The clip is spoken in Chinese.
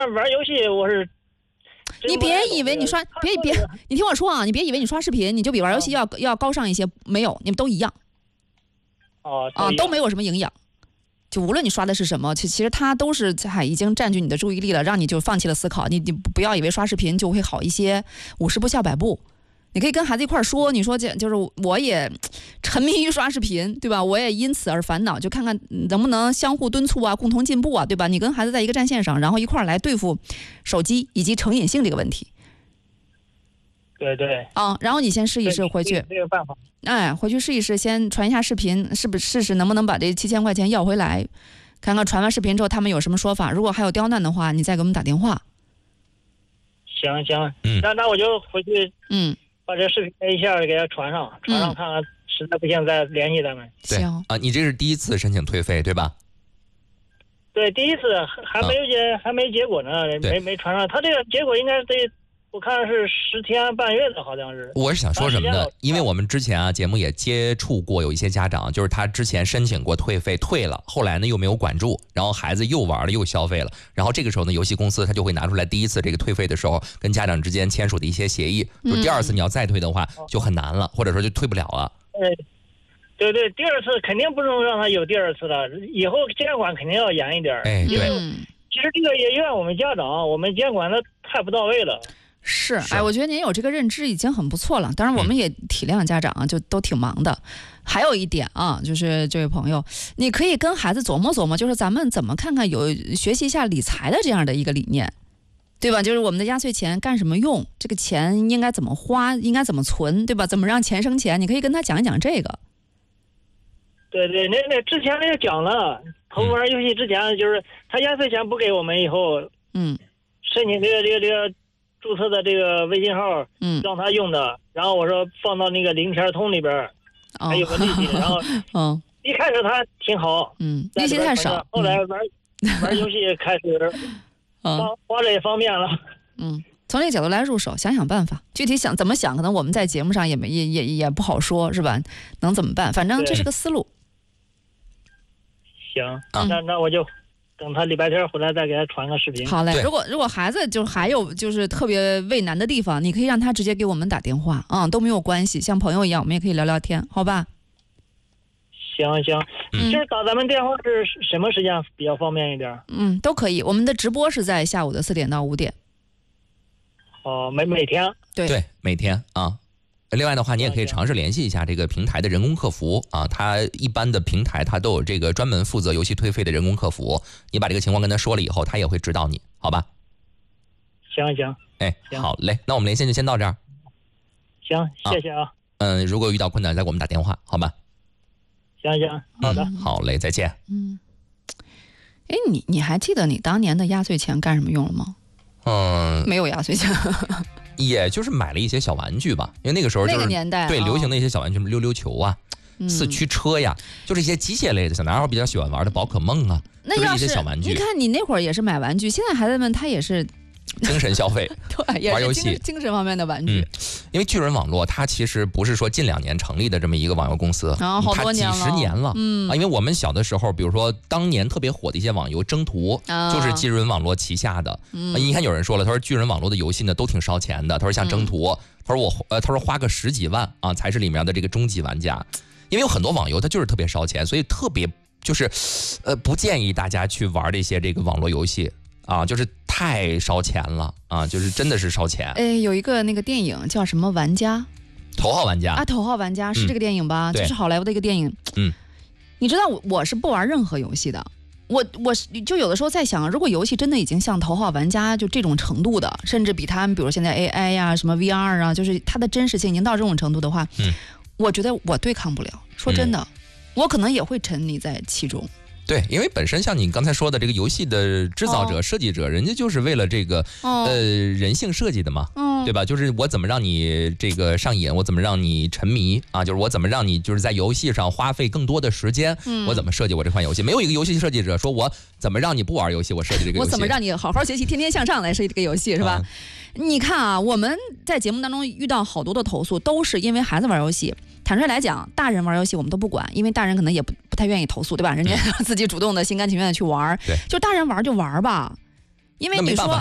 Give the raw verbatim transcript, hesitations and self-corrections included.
玩游戏我是。 你别以为你刷，别别，你听我说啊，你别以为你刷视频你就比玩游戏要、哦、要高尚一些，没有，你们都一样。 哦啊，都没有什么营养。就无论你刷的是什么，其其实它都是在已经占据你的注意力了，让你就放弃了思考。你你不要以为刷视频就会好一些，五十步笑百步。你可以跟孩子一块儿说，你说这就是我也沉迷于刷视频，对吧？我也因此而烦恼，就看看能不能相互敦促啊，共同进步啊，对吧？你跟孩子在一个战线上，然后一块儿来对付手机以及成瘾性这个问题。 对对。 啊，然后你先试一试回去。 这个办法。 哎，回去试一试，先传一下视频，是不是试试能不能把这七千块钱要回来？看看传完视频之后他们有什么说法。如果还有刁难的话，你再给我们打电话。 行行，嗯，那那我就回去， 嗯。 把这视频一下给他传上，传上看看，实在不行再联系咱们。 对啊，你这是第一次申请退费对吧？ 对，第一次还没有结、啊，还没结果呢，没没传上。他这个结果应该得，我看是十天半月的，好像是。 我是想说什么呢？因为我们之前啊节目也接触过有一些家长，就是他之前申请过退费，退了，后来呢又没有管住，然后孩子又玩了又消费了，然后这个时候呢，游戏公司他就会拿出来第一次这个退费的时候跟家长之间签署的一些协议，就第二次你要再退的话就很难了，或者说就退不了了。 对对对，第二次肯定不能让他有第二次了，以后监管肯定要严一点。 哎，对。 其实这个也怨我们家长，我们监管的太不到位了。 是，哎，我觉得您有这个认知已经很不错了。当然，我们也体谅家长啊，就都挺忙的。还有一点啊，就是这位朋友，你可以跟孩子琢磨琢磨，就是咱们怎么看看有学习一下理财的这样的一个理念，对吧？就是我们的压岁钱干什么用，这个钱应该怎么花，应该怎么存，对吧？怎么让钱生钱？你可以跟他讲一讲这个。 对对，那那之前那个讲了，投玩游戏之前就是他压岁钱不给我们以后， 嗯， 申请这个这个这个。注册的这个微信号，嗯，让他用的，然后我说放到那个零钱通里边，哦、还有个利息，然后， 嗯， 一开始他挺好， 嗯，利息太少， 后来玩、嗯、玩游戏开始，花花着也方便了， 嗯，从这个角度来入手，想想办法，具体想怎么想，可能我们在节目上也没也也也不好说，是吧？能怎么办？反正这是个思路。 行，嗯、那那我就。等他礼拜天回来再给他传个视频。 好嘞，如果如果孩子就还有就是特别为难的地方，你可以让他直接给我们打电话啊、嗯，都没有关系，像朋友一样，我们也可以聊聊天，好吧？ 行行，嗯、就是打咱们电话是什么时间比较方便一点？ 嗯，都可以。我们的直播是在下午的四点到五点。 哦，每每天？ 对对，每天啊。另外的话，你也可以尝试联系一下这个平台的人工客服啊，它一般的平台它都有这个专门负责游戏退费的人工客服，你把这个情况跟他说了以后，他也会指导你，好吧？ 行行， 哎，好嘞，那我们连线就先到这儿。 行，谢谢啊。 嗯，如果遇到困难再给我们打电话，好吧？ 行行，好的、 嗯，好嘞，再见。 嗯，哎，你你还记得你当年的压岁钱干什么用了吗？ 嗯， 没有压岁钱。 也就是买了一些小玩具吧，因为那个时候就是那个年代、 对、 哦、 流行的一些小玩具，溜溜球啊、嗯、四驱车呀，就是一些机械类的。小男孩比较喜欢玩的宝可梦啊， 那要是、就是一些小玩具。 你看你那会儿也是买玩具，现在孩子们他也是精神消费， 对，也是玩游戏精神方面的玩具、 嗯。因为巨人网络它其实不是说近两年成立的这么一个网游公司， 啊、哦，好多年了， 它几十年了。 嗯啊，因为我们小的时候，比如说当年特别火的一些网游，征途、啊、就是巨人网络旗下的。嗯，你看有人说了，他说巨人网络的游戏呢都挺烧钱的，他说像征途，嗯、他说我呃他说花个十几万啊才是里面的这个终极玩家，因为有很多网游它就是特别烧钱，所以特别就是呃不建议大家去玩这些这个网络游戏。啊，就是太烧钱了啊，就是真的是烧钱。 哎，有一个那个电影叫什么玩家， 头号玩家啊，头号玩家是这个电影吧？嗯、就是好莱坞的一个电影。 嗯， 你知道我我是不玩任何游戏的，我我就有的时候在想，如果游戏真的已经像头号玩家就这种程度的，甚至比他们比如现在 A I 呀、啊、什么 V R 啊，就是它的真实性已经到这种程度的话， 嗯， 我觉得我对抗不了。说真的，嗯、我可能也会沉溺在其中。 对，因为本身像你刚才说的这个游戏的制造者、哦、设计者，人家就是为了这个、哦、呃人性设计的嘛， 嗯， 对吧？就是我怎么让你这个上瘾，我怎么让你沉迷啊？就是我怎么让你就是在游戏上花费更多的时间，嗯、我怎么设计我这款游戏？没有一个游戏设计者说我怎么让你不玩游戏，我设计这个游戏， 我怎么让你好好学习，天天向上来设计这个游戏，是吧？嗯、你看啊，我们在节目当中遇到好多的投诉，都是因为孩子玩游戏。坦率来讲，大人玩游戏我们都不管，因为大人可能也不不太愿意投诉，对吧？人家自己主动的、心甘情愿的去玩， 对， 就大人玩就玩吧。 因为你说